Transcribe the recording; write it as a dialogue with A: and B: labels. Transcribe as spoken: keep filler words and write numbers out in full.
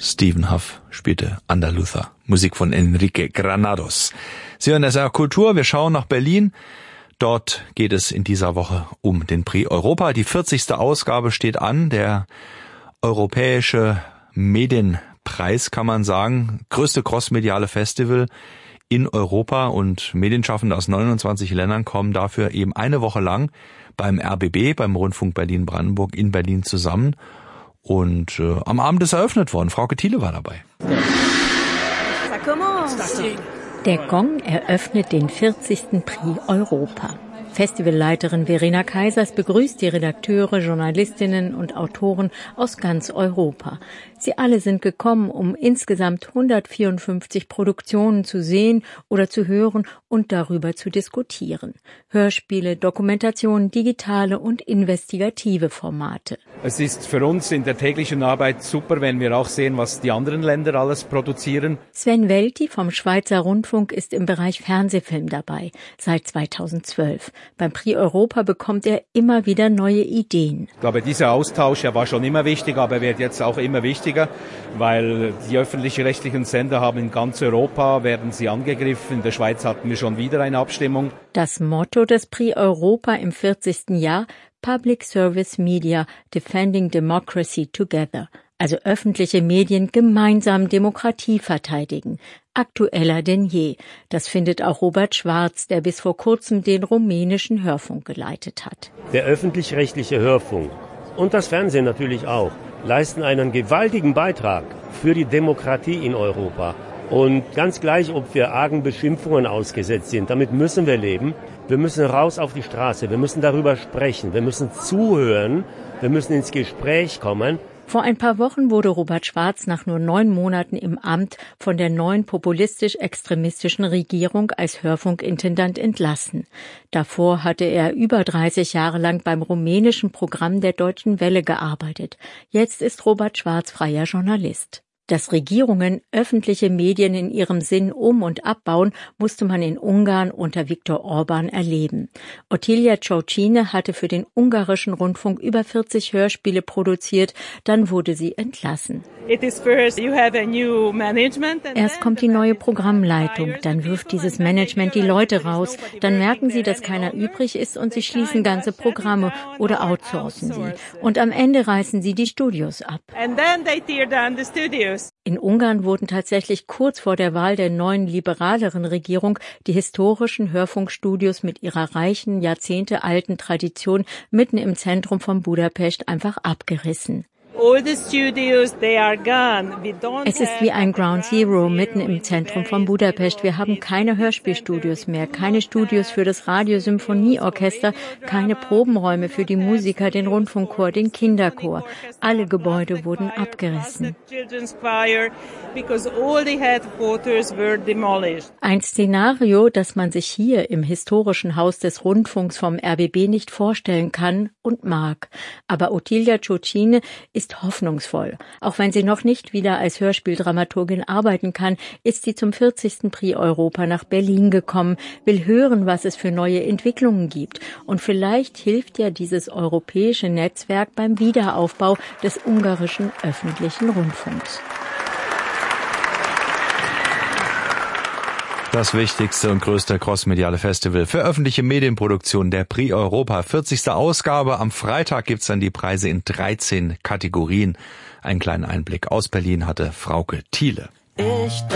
A: Stephen Huff spielte Andaluther, Musik von Enrique Granados. Sie hören S R Kultur, wir schauen nach Berlin. Dort geht es in dieser Woche um den Prix Europa. Die vierzigste Ausgabe steht an, der europäische Medienpreis, kann man sagen, größte crossmediale Festival in Europa, und Medienschaffende aus neunundzwanzig Ländern kommen dafür eben eine Woche lang beim R B B, beim Rundfunk Berlin-Brandenburg in Berlin zusammen. Und äh, am Abend ist eröffnet worden. Frauke Thiele war dabei.
B: Der Gong eröffnet den vierzigsten Prix Europa. Festivalleiterin Verena Kaisers begrüßt die Redakteure, Journalistinnen und Autoren aus ganz Europa. Sie alle sind gekommen, um insgesamt hundertvierundfünfzig Produktionen zu sehen oder zu hören und darüber zu diskutieren. Hörspiele, Dokumentationen, digitale und investigative Formate.
C: Es ist für uns in der täglichen Arbeit super, wenn wir auch sehen, was die anderen Länder alles produzieren.
B: Sven Welti vom Schweizer Rundfunk ist im Bereich Fernsehfilm dabei, seit zweitausendzwölf. Beim Prix Europa bekommt er immer wieder neue Ideen.
C: Ich glaube, dieser Austausch, er war schon immer wichtig, aber wird jetzt auch immer wichtiger, weil die öffentlich-rechtlichen Sender haben in ganz Europa, werden sie angegriffen. In der Schweiz hatten wir schon wieder eine Abstimmung.
B: Das Motto des Prix Europa im vierzigsten Jahr: Public Service Media, Defending Democracy Together. Also öffentliche Medien gemeinsam Demokratie verteidigen. Aktueller denn je. Das findet auch Robert Schwarz, der bis vor kurzem den rumänischen Hörfunk geleitet hat.
D: Der öffentlich-rechtliche Hörfunk und das Fernsehen natürlich auch leisten einen gewaltigen Beitrag für die Demokratie in Europa. Und ganz gleich, ob wir argen Beschimpfungen ausgesetzt sind, damit müssen wir leben. Wir müssen raus auf die Straße, wir müssen darüber sprechen, wir müssen zuhören, wir müssen ins Gespräch kommen.
B: Vor ein paar Wochen wurde Robert Schwarz nach nur neun Monaten im Amt von der neuen populistisch-extremistischen Regierung als Hörfunkintendant entlassen. Davor hatte er über dreißig Jahre lang beim rumänischen Programm der Deutschen Welle gearbeitet. Jetzt ist Robert Schwarz freier Journalist. Dass Regierungen öffentliche Medien in ihrem Sinn um- und abbauen, musste man in Ungarn unter Viktor Orban erleben. Ottilia Ciaucine hatte für den ungarischen Rundfunk über vierzig Hörspiele produziert, dann wurde sie entlassen. Erst kommt die neue Programmleitung, dann wirft dieses Management die Leute raus, dann merken sie, dass keiner übrig ist und sie schließen ganze Programme oder outsourcen sie. Und am Ende reißen sie die Studios ab. In Ungarn wurden tatsächlich kurz vor der Wahl der neuen liberaleren Regierung die historischen Hörfunkstudios mit ihrer reichen, jahrzehntealten Tradition mitten im Zentrum von Budapest einfach abgerissen. Es ist wie ein Ground Zero mitten im Zentrum von Budapest. Wir haben keine Hörspielstudios mehr, keine Studios für das Radiosymphonieorchester, keine Probenräume für die Musiker, den Rundfunkchor, den Kinderchor. Alle Gebäude wurden abgerissen. Ein Szenario, das man sich hier im historischen Haus des Rundfunks vom R B B nicht vorstellen kann und mag. Aber Ottilia Ciaucine ist hoffnungsvoll. Auch wenn sie noch nicht wieder als Hörspieldramaturgin arbeiten kann, ist sie zum vierzigsten Prix Europa nach Berlin gekommen, will hören, was es für neue Entwicklungen gibt. Und vielleicht hilft ja dieses europäische Netzwerk beim Wiederaufbau des ungarischen öffentlichen Rundfunks.
A: Das wichtigste und größte crossmediale Festival für öffentliche Medienproduktion, der Prix Europa. vierzigste Ausgabe. Am Freitag gibt's dann die Preise in dreizehn Kategorien. Einen kleinen Einblick aus Berlin hatte Frauke Thiele. Ich